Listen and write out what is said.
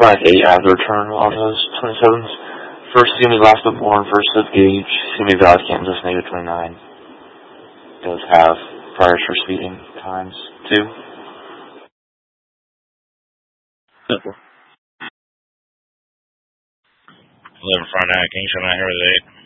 Black 8 after turn on those 27s. First CME last but born, first slip gauge, CME Valley, Kansas, negative 29. Does have priors for speeding times, too. Simple. 11 front 9, King, I'm out here with 8.